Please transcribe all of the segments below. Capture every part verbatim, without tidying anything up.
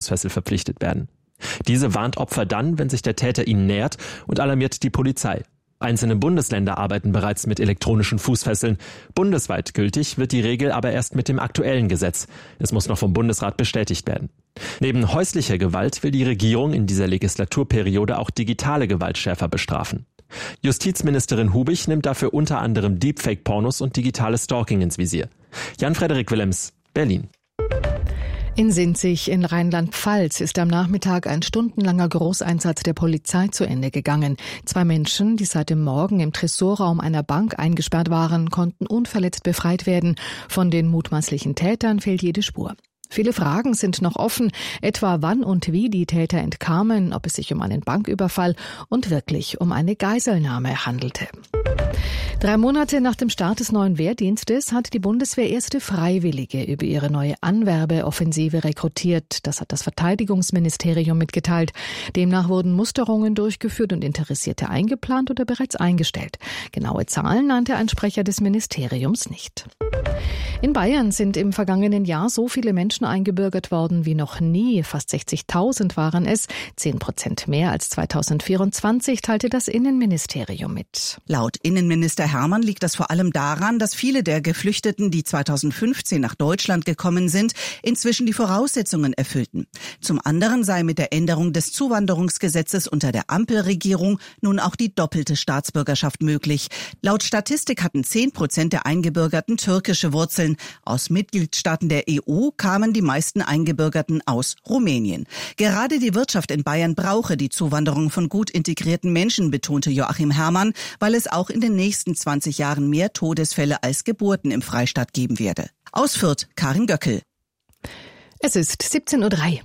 Fußfessel verpflichtet werden. Diese warnt Opfer dann, wenn sich der Täter ihnen nähert, und alarmiert die Polizei. Einzelne Bundesländer arbeiten bereits mit elektronischen Fußfesseln. Bundesweit gültig wird die Regel aber erst mit dem aktuellen Gesetz. Es muss noch vom Bundesrat bestätigt werden. Neben häuslicher Gewalt will die Regierung in dieser Legislaturperiode auch digitale Gewalt schärfer bestrafen. Justizministerin Hubich nimmt dafür unter anderem Deepfake-Pornos und digitales Stalking ins Visier. Jan-Frederik Willems, Berlin. In Sinzig in Rheinland-Pfalz ist am Nachmittag ein stundenlanger Großeinsatz der Polizei zu Ende gegangen. Zwei Menschen, die seit dem Morgen im Tresorraum einer Bank eingesperrt waren, konnten unverletzt befreit werden. Von den mutmaßlichen Tätern fehlt jede Spur. Viele Fragen sind noch offen, etwa wann und wie die Täter entkamen, ob es sich um einen Banküberfall und wirklich um eine Geiselnahme handelte. Drei Monate nach dem Start des neuen Wehrdienstes hat die Bundeswehr erste Freiwillige über ihre neue Anwerbeoffensive rekrutiert. Das hat das Verteidigungsministerium mitgeteilt. Demnach wurden Musterungen durchgeführt und Interessierte eingeplant oder bereits eingestellt. Genaue Zahlen nannte ein Sprecher des Ministeriums nicht. In Bayern sind im vergangenen Jahr so viele Menschen eingebürgert worden wie noch nie. Fast sechzigtausend waren es, zehn Prozent mehr als zweitausendvierundzwanzig, teilte das Innenministerium mit. Laut Innenminister Hermann liegt das vor allem daran, dass viele der Geflüchteten, die zweitausendfünfzehn nach Deutschland gekommen sind, inzwischen die Voraussetzungen erfüllten. Zum anderen sei mit der Änderung des Zuwanderungsgesetzes unter der Ampelregierung nun auch die doppelte Staatsbürgerschaft möglich. Laut Statistik hatten zehn Prozent der Eingebürgerten türkische Wurzeln. Aus Mitgliedstaaten der E U kamen die meisten Eingebürgerten aus Rumänien. Gerade die Wirtschaft in Bayern brauche die Zuwanderung von gut integrierten Menschen, betonte Joachim Herrmann, weil es auch in den nächsten zwanzig Jahren mehr Todesfälle als Geburten im Freistaat geben werde. Aus Fürth, Karin Göckel. Es ist siebzehn Uhr drei.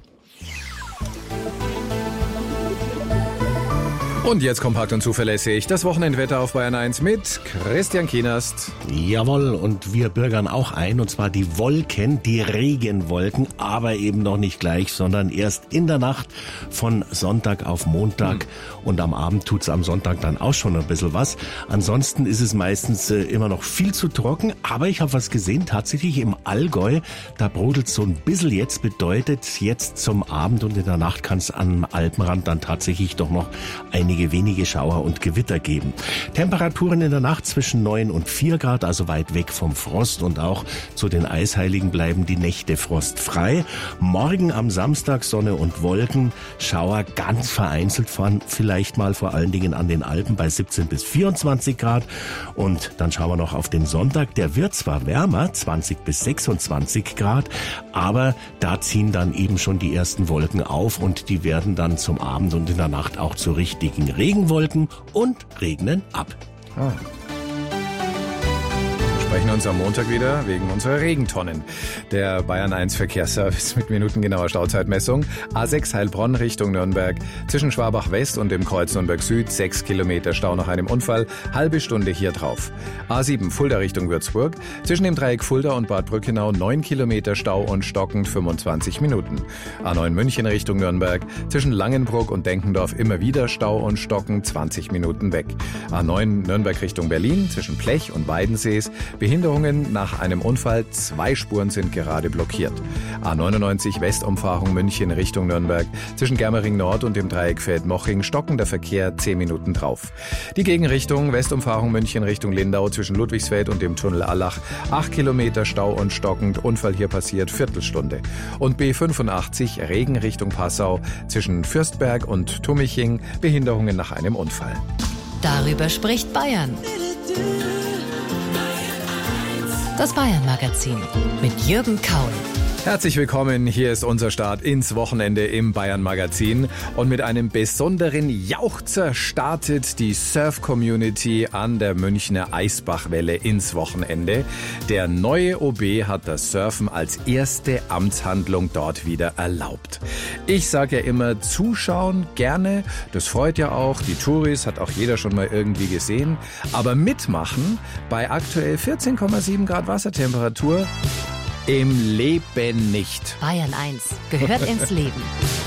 Und jetzt kompakt und zuverlässig das Wochenendwetter auf Bayern eins mit Christian Kienast. Jawohl, und wir bürgern auch ein, und zwar die Wolken, die Regenwolken, aber eben noch nicht gleich, sondern erst in der Nacht von Sonntag auf Montag. Hm. Und am Abend tut's am Sonntag dann auch schon ein bisschen was. Ansonsten ist es meistens äh, immer noch viel zu trocken, aber ich habe was gesehen, tatsächlich im Allgäu, da brodelt so ein bisschen jetzt, bedeutet jetzt zum Abend und in der Nacht kann es am Alpenrand dann tatsächlich doch noch einige wenige Schauer und Gewitter geben. Temperaturen in der Nacht zwischen neun und vier Grad, also weit weg vom Frost, und auch zu den Eisheiligen bleiben die Nächte frostfrei. Morgen am Samstag Sonne und Wolken, Schauer ganz vereinzelt von, vielleicht mal vor allen Dingen an den Alpen bei siebzehn bis vierundzwanzig Grad. Und dann schauen wir noch auf den Sonntag, der wird zwar wärmer, zwanzig bis sechsundzwanzig Grad, aber da ziehen dann eben schon die ersten Wolken auf und die werden dann zum Abend und in der Nacht auch zu richtigen Regenwolken und regnen ab. Ah. Wir sprechen uns am Montag wieder wegen unserer Regentonnen. Der Bayern eins Verkehrsservice mit minutengenauer Stauzeitmessung. A sechs Heilbronn Richtung Nürnberg. Zwischen Schwabach West und dem Kreuz Nürnberg Süd sechs Kilometer Stau nach einem Unfall. Halbe Stunde hier drauf. A sieben Fulda Richtung Würzburg. Zwischen dem Dreieck Fulda und Bad Brückenau neun Kilometer Stau und stockend fünfundzwanzig Minuten. A neun München Richtung Nürnberg. Zwischen Langenbruck und Denkendorf immer wieder Stau und stockend zwanzig Minuten weg. A neun Nürnberg Richtung Berlin. Zwischen Plech und Weidensees Behinderungen nach einem Unfall. Zwei Spuren sind gerade blockiert. A neunundneunzig Westumfahrung München Richtung Nürnberg. Zwischen Germering Nord und dem Dreieck Feldmoching stockender Verkehr zehn Minuten drauf. Die Gegenrichtung Westumfahrung München Richtung Lindau zwischen Ludwigsfeld und dem Tunnel Allach. acht Kilometer Stau und stockend. Unfall hier passiert Viertelstunde. Und B fünfundachtzig Regen Richtung Passau zwischen Fürstberg und Tummiching. Behinderungen nach einem Unfall. Darüber spricht Bayern. Das Bayern-Magazin mit Jürgen Kaul. Herzlich willkommen, hier ist unser Start ins Wochenende im Bayern-Magazin. Und mit einem besonderen Jauchzer startet die Surf-Community an der Münchner Eisbachwelle ins Wochenende. Der neue O B hat das Surfen als erste Amtshandlung dort wieder erlaubt. Ich sage ja immer, zuschauen gerne, das freut ja auch. Die Touris hat auch jeder schon mal irgendwie gesehen. Aber mitmachen bei aktuell vierzehn Komma sieben Grad Wassertemperatur im Leben nicht. Bayern eins gehört ins Leben.